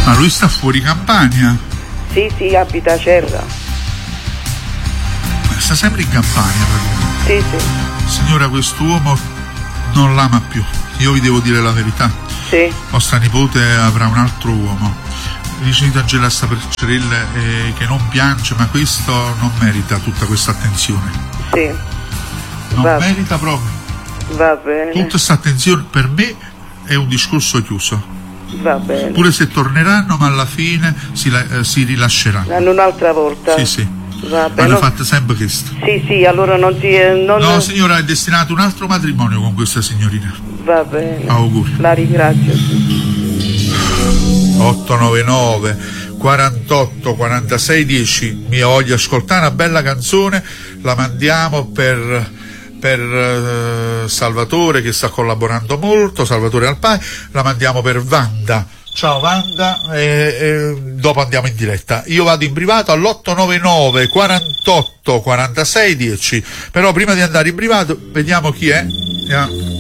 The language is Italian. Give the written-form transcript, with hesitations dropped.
Ma lui sta fuori Campania? Sì, abita a Cerra. Sta sempre in Campania praticamente. Sì. Signora, quest'uomo non l'ama più. Io vi devo dire la verità. Sì. Vostra nipote avrà un altro uomo. Vicino Angela sta per Cerella che non piange, ma questo non merita tutta questa attenzione. Sì. Non merita proprio. Va bene. Tutta questa attenzione per me è un discorso chiuso. Va bene. Pure se torneranno, ma alla fine si rilasceranno. Hanno un'altra volta. Sì. Va bene. Hanno fatto sempre questo. Sì, allora non si... No, signora, è destinato un altro matrimonio con questa signorina. Va bene. Auguri. La ringrazio. 899 48 46 10. Mia voglio ascoltare una bella canzone, la mandiamo per Salvatore, che sta collaborando molto, Salvatore Alpai, la mandiamo per Wanda. Ciao Wanda, dopo andiamo in diretta. Io vado in privato all'899 48 46 10, però prima di andare in privato vediamo chi è.